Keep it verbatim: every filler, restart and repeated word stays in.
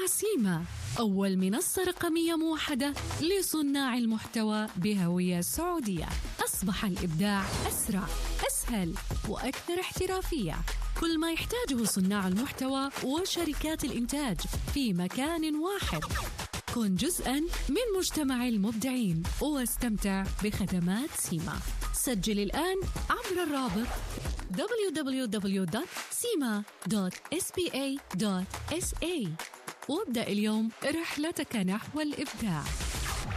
مع سيما، أول منصة رقمية موحدة لصناع المحتوى بهوية سعودية. أصبح الإبداع أسرع، أسهل، وأكثر احترافية. كل ما يحتاجه صناع المحتوى وشركات الإنتاج في مكان واحد. كن جزءاً من مجتمع المبدعين واستمتع بخدمات سيما. سجل الآن عبر الرابط دبليو دبليو دبليو دوت سيما دوت إس بي إيه دوت إس إيه وابدأ اليوم رحلتك نحو الإبداع.